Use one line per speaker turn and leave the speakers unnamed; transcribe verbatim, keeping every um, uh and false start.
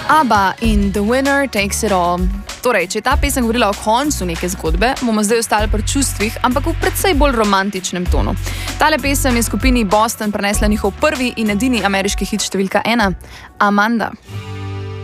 ABBA in The Winner Takes It All. Torej, če je ta pesem govorila o koncu neke zgodbe, bomo zdaj ostali pri čustvih, ampak v precej bolj romantičnem tonu. Tale pesem je skupini Boston prinesla njihov prvi in edini ameriški hit številka ena, Amanda.